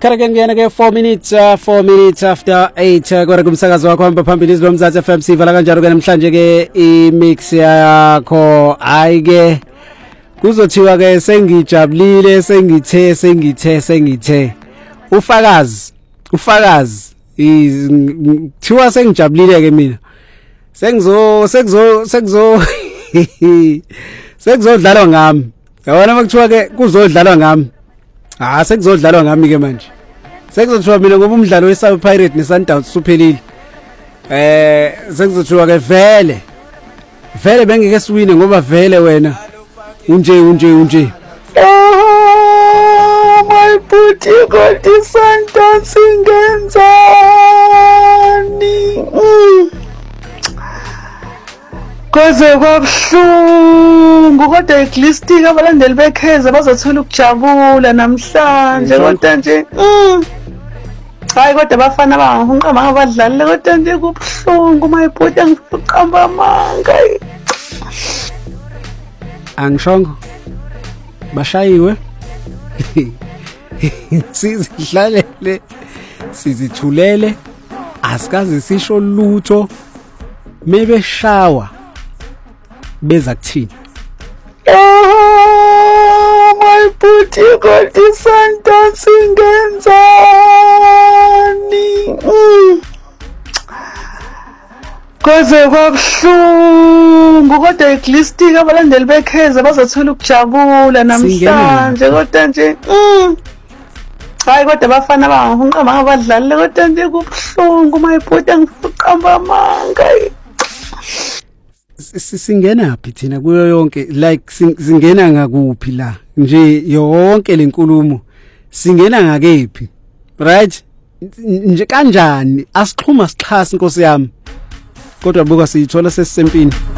Sikharake ngiyana ke 4 minutes after 8 kodwa kumsakazo wakho hamba phambili izilomzatsi FM sivala kanjalo ke namhlanje ke imix yakho ayike kuzothiwa ke sengijabulile sengithe ufakazi thiwa sengijabulile ke mina sekuzodlalwa ngami yabona makuthiwa ke kuzodlalwa ngami sekuzodlalwa ngami ke manje sekuzothiwa mina ngoba umdlalo weSouth Pirate neSundowns suphelile sekuzothiwa ke vele bengeke siwine ngoba vele wena unje my booty got the Sundowns ingenzani Koze kwabuhlungu kodwa iglistika abalandeli bekheza bazothola ukujabula namhlanje kodwa nje hayi kodwa bafana bangahunqa abadlali kodwa nje kubuhlungu mayibhuti angifuqamba amanga angishongo bashayiwe sizidlalele sizithulele asikaze sisho lutho mebeshawa beza kuthini my booty got the Sundowns ingenzani Koze kwabuhlungu kodwa iglistika abalandeli bekheza bazothola ukujabula namhlanje kodwa nje hayi kodwa bafana bangahunqa abadlali kodwa nje kubuhlungu mayibhuti angifuqamba amanga singena phi thina kuyo yonke like singena ngakuphi la nje yonke lenkulumo singena ngakephi right nje kanjani asixhuma sixhasi inkosi yami kodwa buka siyithola sesisempini